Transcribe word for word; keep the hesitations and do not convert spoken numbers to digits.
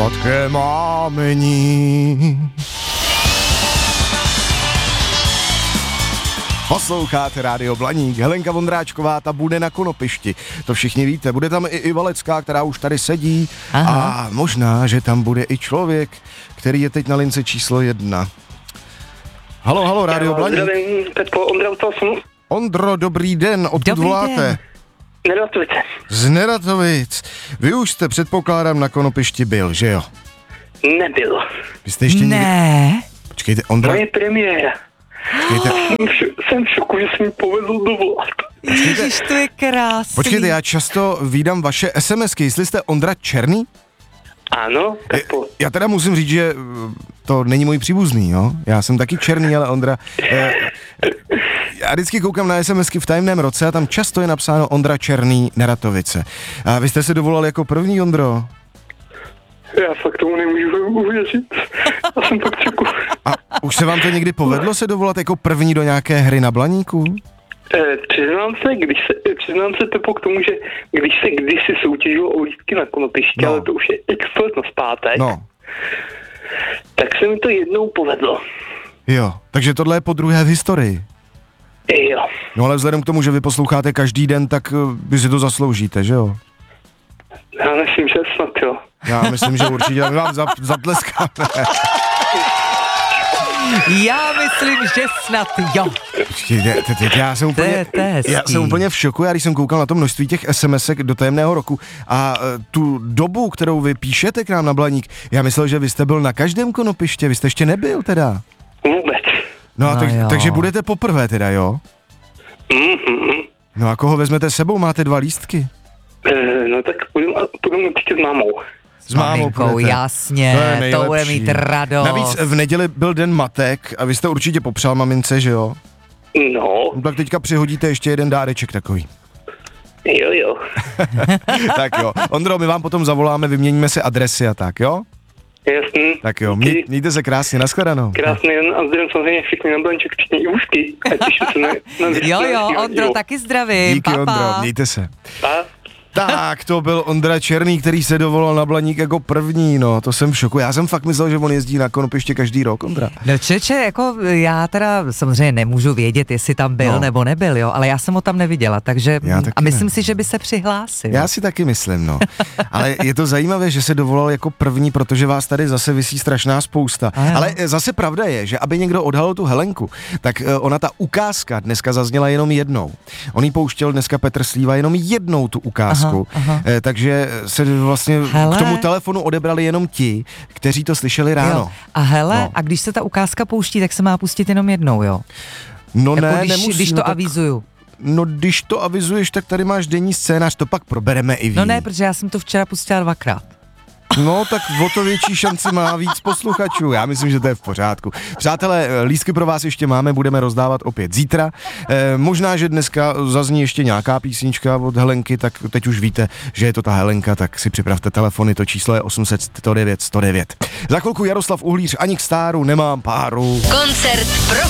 sladké mámení. Posloucháte Rádio Blaník, Helenka Vondráčková, ta bude na konopišti, to všichni víte, bude tam i Iva Lecká, která už tady sedí. Aha. A možná, že tam bude i člověk, který je teď na lince číslo jedna. Halo, halo, Rádio Blaník. Zdravím, Petko, Ondra Utasnu. Ondro, dobrý den, odkud dobrý voláte? Den. Neratovice. Z Neratovic. Vy už jste, předpokládám, na konopišti byl, že jo? Nebyl. Vy jste ještě Ne. Někdy... Počkejte, Ondra... Moje premiéra. Počkejte, Jsem, v, jsem v šoku, že se mi povedlo dovolat. Ježiš, to je krásný. počkejte, já často vídám vaše SMSky, jestli jste Ondra Černý? Ano, tak po... Já teda musím říct, že to není můj příbuzný, jo? Já jsem taky černý, ale Ondra... Eh, já vždycky koukám na SMSky v tajemném roce a tam často je napsáno Ondra Černý, Neratovice. A vy jste se dovolal jako první, Ondro? Já fakt tomu nemůžu uvěřit. Já jsem tak v šoku. A už se vám to někdy povedlo se dovolat jako první do nějaké hry na Blaníku? Eh, přiznám se, když se, přiznám se Pepo k tomu, že když se kdysi soutěžilo o lístky na konopiště, No. ale to už je x let nazpátek, No, tak se mi to jednou povedlo. jo, takže tohle je po druhé v historii. Jo. No ale vzhledem k tomu, že vy posloucháte každý den, tak uh, vy si to zasloužíte, že jo? Já myslím, že snad jo. Já myslím, že určitě my vám zap, zatleskáme. Já myslím, že snad jo. Počkejte, teď- teď já jsem To úplně, je- to je hezký. já jsem úplně v šoku, já když jsem koukal na to množství těch SMSek do tajemného roku a uh, tu dobu, kterou vy píšete k nám na Blaník, já myslel, že vy jste byl na každém konopiště, vy jste ještě nebyl teda. Vůbec. No, a No tak, jo. takže budete poprvé teda, jo? Mm-hmm. No a koho vezmete s sebou, máte dva lístky? Eh, no tak půjdeme půjdem určitě s mámou. S mámou maminkou, půjdete. jasně, To je to nejlepší. bude mít radost. Navíc v neděli byl den matek a vy jste určitě popřál mamince, že jo? No, No, tak teďka přihodíte ještě jeden dáreček takový. jo, jo. Tak jo. Ondro, my vám potom zavoláme, vyměníme si adresy a tak, jo? Jasný. Tak jo, Díky. mě, mějte se krásně, nashledanou. Krásný den a zdravím samozřejmě všechny na Blanček, včetně i Úzky. A těším se na, na Jo, na- jo, na- Ondro, taky zdravím, Díky, papa. Ondro, mějte se. Pa. Tak, to byl Ondra Černý, který se dovolal na Blaník jako první, no, to jsem v šoku. Já jsem fakt myslel, že on jezdí na konopiště každý rok, Ondra. No čeče, jako já teda samozřejmě nemůžu vědět, jestli tam byl No. nebo nebyl, jo, ale já jsem ho tam neviděla, takže Já taky a myslím ne. si, že by se přihlásil. Já si taky myslím, no. Ale je to zajímavé, že se dovolal jako první, protože vás tady zase visí strašná spousta. Ano. Ale zase pravda je, že aby někdo odhalil tu Helenku, tak eh, ona ta ukázka dneska zazněla jenom jednou. On jí pouštěl dneska Petr Slíva jenom jednou tu ukázku. Aha, aha. Eh, takže se vlastně Hele. k tomu telefonu odebrali jenom ti, kteří to slyšeli ráno. Jo. A hele, No. a když se ta ukázka pouští, tak se má pustit jenom jednou, jo? No Jako ne, když, nemusí, když to no tak, avizuju. No když to avizuješ, tak tady máš denní scénář, to pak probereme i víc. No ne, protože já jsem to včera pustila dvakrát. No tak o to větší šanci má víc posluchačů. Já myslím, že to je v pořádku. Přátelé, lístky pro vás ještě máme, budeme rozdávat opět zítra. E, možná, že dneska zazní ještě nějaká písnička od Helenky, tak teď už víte, že je to ta Helenka, tak si připravte telefony, to číslo je osm set sto devět sto devět. Za chvilku Jaroslav Uhlíř, ani k stáru nemám páru. Koncert pro